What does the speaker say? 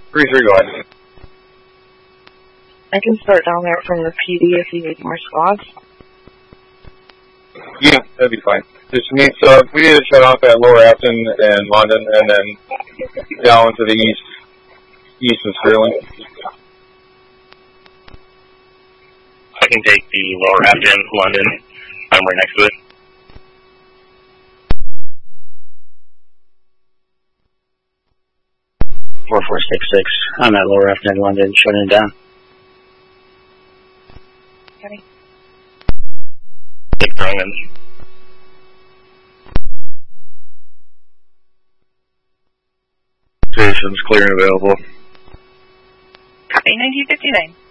3-3, go ahead. I can start down there from the PD if you need more squads. Yeah, that'd be fine. Just needs, we need to shut off at Lower Afton and London, and then down to the east of Sterling. I can take the Lower Afton, London. I'm right next to it. I'm at Lower Afton, London, shutting it down. Okay. Take Roman. Station's clear and available. Copy, 1959.